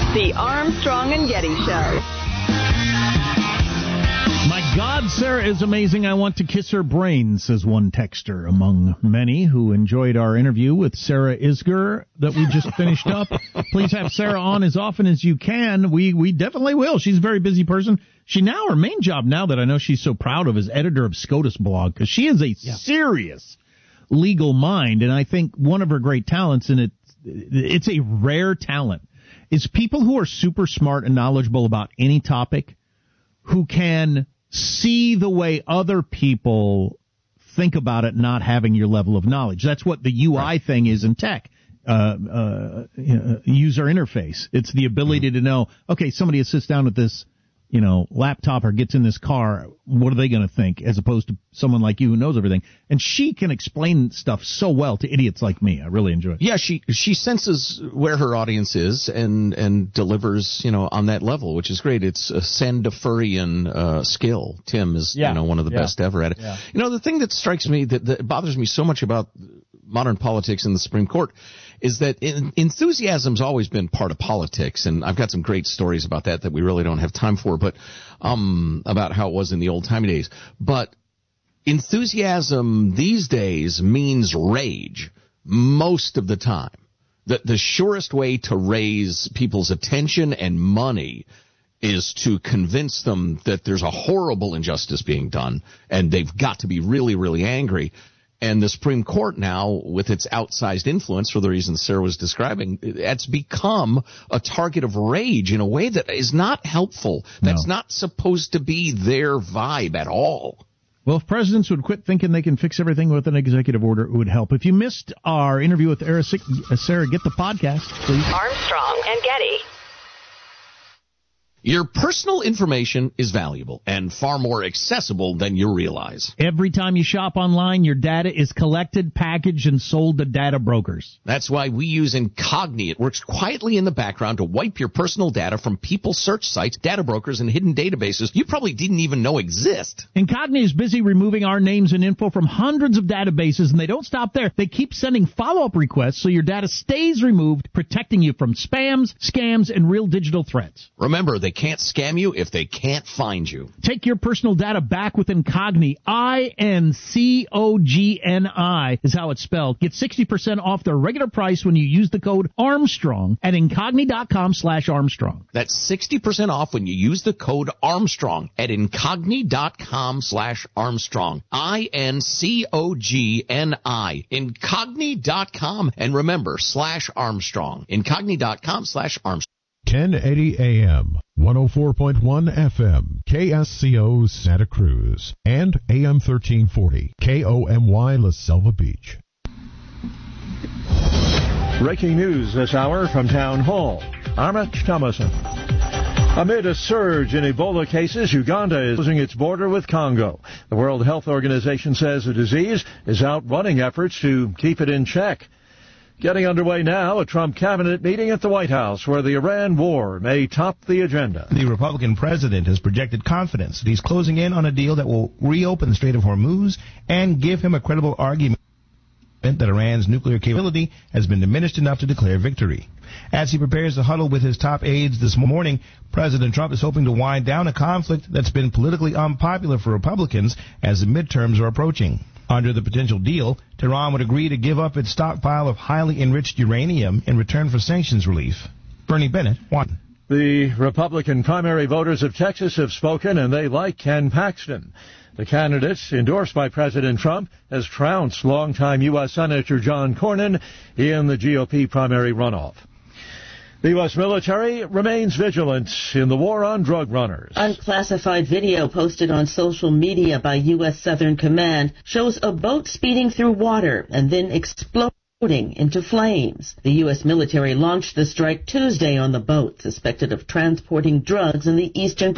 The Armstrong and Getty Show. My God, Sarah is amazing. I want to kiss her brain, says one texter among many who enjoyed our interview with Sarah Isgur that we just finished up. Please have Sarah on as often as you can. We definitely will. She's a very busy person. Her main job now that I know she's so proud of is editor of SCOTUS blog, because she is a serious legal mind. And I think one of her great talents, and it's a rare talent, is people who are super smart and knowledgeable about any topic, who can see the way other people think about it, not having your level of knowledge. That's what the UI thing is in tech, user interface. It's the ability to know, okay, somebody sits down at this, laptop or gets in this car, what are they going to think, as opposed to someone like you who knows everything. And she can explain stuff so well to idiots like me. I really enjoy it. Yeah, she senses where her audience is and delivers, on that level, which is great. It's a Sandefurian skill. Tim is, one of the best ever at it. Yeah. The thing that strikes me, that bothers me so much about modern politics in the Supreme Court, is that enthusiasm's always been part of politics, and I've got some great stories about that we really don't have time for, but about how it was in the old-timey days. But enthusiasm these days means rage most of the time. The surest way to raise people's attention and money is to convince them that there's a horrible injustice being done, and they've got to be really, really angry. And the Supreme Court now, with its outsized influence for the reasons Sarah was describing, it's become a target of rage in a way that is not helpful. That's not supposed to be their vibe at all. Well, if presidents would quit thinking they can fix everything with an executive order, it would help. If you missed our interview with Sarah, get the podcast, please. Armstrong and Getty. Your personal information is valuable and far more accessible than you realize. Every time you shop online, your data is collected, packaged, and sold to data brokers. That's why we use Incogni. It works quietly in the background to wipe your personal data from people search sites, data brokers, and hidden databases you probably didn't even know exist. Incogni is busy removing our names and info from hundreds of databases, and they don't stop there. They keep sending follow-up requests so your data stays removed, protecting you from spams, scams, and real digital threats. Remember, they can't scam you if they can't find you. Take your personal data back with Incogni. Incogni is how it's spelled. Get 60% off their regular price when you use the code Armstrong at Incogni.com/Armstrong. That's 60% off when you use the code Armstrong at Incogni.com/Armstrong. INCOGNI. Incogni.com. And remember, /Armstrong. Incogni.com/Armstrong. 1080 AM, 104.1 FM, KSCO Santa Cruz, and AM 1340, KOMY La Selva Beach. Breaking news this hour from Town Hall. Amit Thomason. Amid a surge in Ebola cases, Uganda is closing its border with Congo. The World Health Organization says the disease is outrunning efforts to keep it in check. Getting underway now, a Trump cabinet meeting at the White House where the Iran war may top the agenda. The Republican president has projected confidence that he's closing in on a deal that will reopen the Strait of Hormuz and give him a credible argument that Iran's nuclear capability has been diminished enough to declare victory. As he prepares to huddle with his top aides this morning, President Trump is hoping to wind down a conflict that's been politically unpopular for Republicans as the midterms are approaching. Under the potential deal, Tehran would agree to give up its stockpile of highly enriched uranium in return for sanctions relief. Bernie Bennett, Washington. The Republican primary voters of Texas have spoken, and they like Ken Paxton. The candidate, endorsed by President Trump, has trounced longtime U.S. Senator John Cornyn in the GOP primary runoff. The U.S. military remains vigilant in the war on drug runners. Unclassified video posted on social media by U.S. Southern Command shows a boat speeding through water and then exploding into flames. The U.S. military launched the strike Tuesday on the boat, suspected of transporting drugs in the eastern